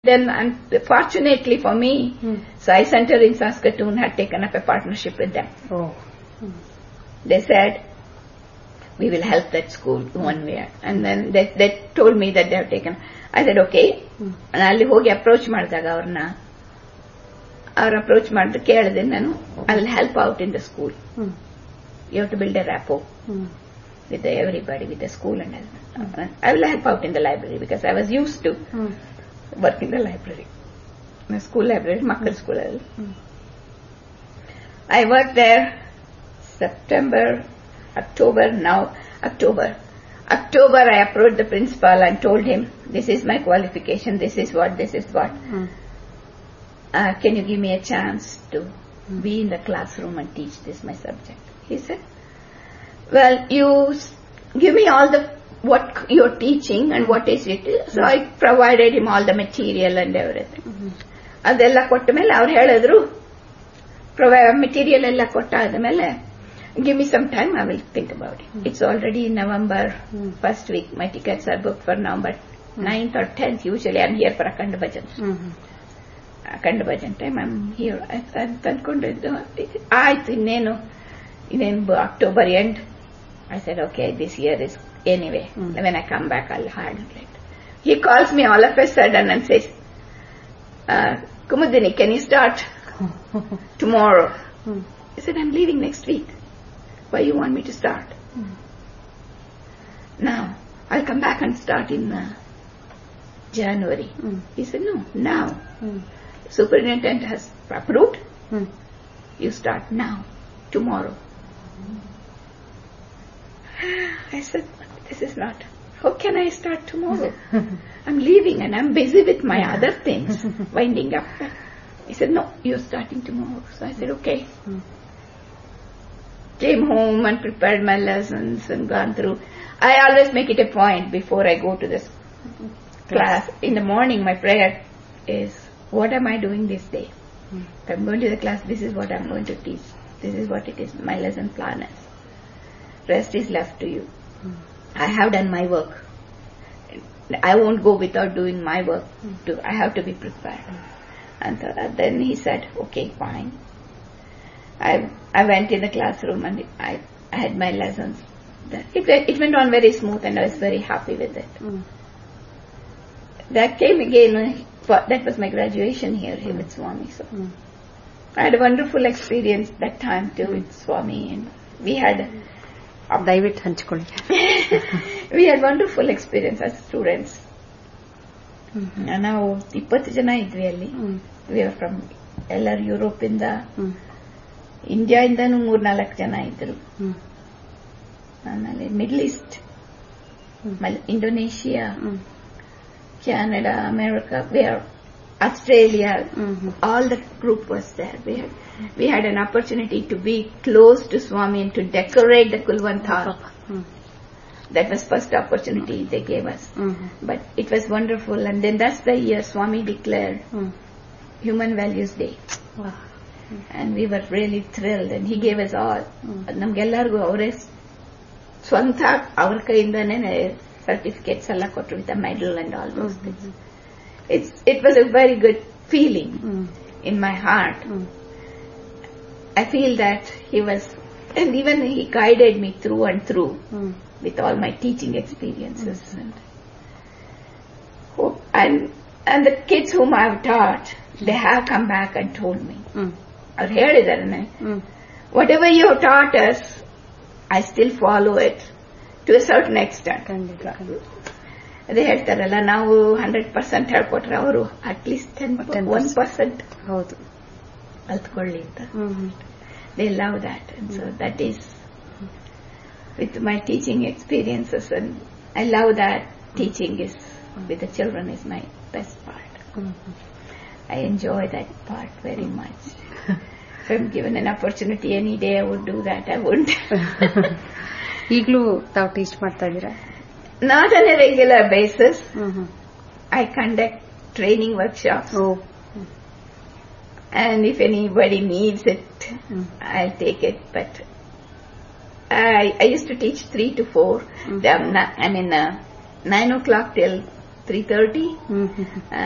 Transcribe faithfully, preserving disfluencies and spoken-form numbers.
Then, unfortunately for me, hmm. Sai Center in Saskatoon had taken up a partnership with them. Oh. Hmm. They said, we will help that school one way. And then they, they told me that they have taken. I said, okay. Hmm. And ಅಲ್ಲಿ ಹೋಗಿ approach ಮಾಡಿದಾಗ ಅವ್ರನ್ನ ಅವ್ರ approach ಮಾಡಿದ ಕೇಳಿದೆ ನಾನು, I will help out in the school. Hmm. You have to build a rapport hmm. with the, everybody, with the school and hmm. I will help out in the library because I was used to hmm. work in the library, in the school library, Makkar school. Hmm. I worked there September, October, now October. October I approached the principal and told him, this is my qualification, this is what, this is what. Hmm. Uh, can you give me a chance to hmm. be in the classroom and teach this, my subject? He said, well, you give me all the what you're teaching and what is it. So mm-hmm. I provided him all the material and everything. ಅದೆಲ್ಲ ಕೊಟ್ಟ ಮೇಲೆ ಅವ್ರು ಹೇಳಿದ್ರು, material ಎಲ್ಲ ಕೊಟ್ಟಾದ ಮೇಲೆ, give me some time, I will think about it. Mm-hmm. It's already November mm-hmm. first week. My tickets are booked for November mm-hmm. ninth or tenth. Usually I'm here for Akhand Bhajan. Mm-hmm. Akhand Bhajan time I'm here. ಅಂತ ಅಂದ್ಕೊಂಡಿದ್ದು ಆಯ್ತು, ಇನ್ನೇನು ಇನ್ನೇನು October end. I said, okay, this year is anyway. Mm. When I come back, I'll handle it. He calls me all of a sudden and says, uh, Kumudini, can you start tomorrow? Mm. I said, I'm leaving next week. Why you want me to start? Mm. Now, I'll come back and start in uh, January. Mm. He said, no, now. Mm. Superintendent has approved. Mm. You start now, tomorrow. I said, this is not, how can I start tomorrow? I'm leaving and I'm busy with my other things, winding up. He said, no, you're starting tomorrow. So I said, okay. Came home and prepared my lessons and gone through. I always make it a point before I go to this class. In the morning, my prayer is, what am I doing this day? If I'm going to the class, this is what I'm going to teach. This is what it is, my lesson plan is. Rest is left to you. Mm. I have done my work. I won't go without doing my work. Mm. To, I have to be prepared. Mm. And uh, then he said, okay, fine. I I went in the classroom and I, I had my lessons. It, it went on very smooth and I was very happy with it. Mm. That came again, that was my graduation here, here with Swami. So mm. I had a wonderful experience that time too with Swami, and we had ದಯವಿಟ್ಟು ಹಂಚಿಕೊಳ್ಳಿ. We had wonderful experience as students. ನಾವು ಇಪ್ಪತ್ತು ಜನ ಇದ್ವಿ ಅಲ್ಲಿ. We were from ಎಲ್ಲರೂ Europe ಇಂದ, India ಇಂದನೂ ಮೂರ್ನಾಲ್ಕು ಜನ ಇದ್ರು. ಆಮೇಲೆ middle East, Indonesia, Canada, America, where Australia, mm-hmm. all the group was there. We had, we had an opportunity to be close to Swami and to decorate the Kulvanthal. Mm-hmm. That was first opportunity they gave us. Mm-hmm. But it was wonderful. And then that's the year Swami declared mm-hmm. Human Values Day. Wow. Mm-hmm. And we were really thrilled. And he gave us all. Namgellargu avare swantha avara kayindane certificates alla kotru with a medal and all those mm-hmm. things. It's, it was a very good feeling mm. in my heart. Mm. I feel that he was, and even he guided me through and through mm. with all my teaching experiences. Mm. And, hope, and and the kids whom I have taught, they have come back and told me, mm. or ಹೇಳಿದಾರೆ, whatever you have taught us, I still follow it to a certain extent. ಅದೇ ಹೇಳ್ತಾರಲ್ಲ, ನಾವು hundred percent ಹೇಳ್ಕೊಟ್ರೆ ಅವರು at least ten one percent ಹೌದು ಕಲ್ತ್ಕೊಳ್ಳಿ ಅಂತ. They love that. So that is with my teaching experiences, and I love that teaching is with the children is my best part. I enjoy that part very much. If I am given an opportunity any day I would do that. I would. ಈಗಲೂ ತಾವು teach ಮಾಡ್ತಾ ಇದ್ದೀರಾ? Not on a regular basis. Mm-hmm. I conduct training workshops. Oh. And if anybody needs it, mm. I'll take it. But I, I used to teach three to four. Mm-hmm. I mean, uh, nine o'clock till three thirty. Mm-hmm. uh,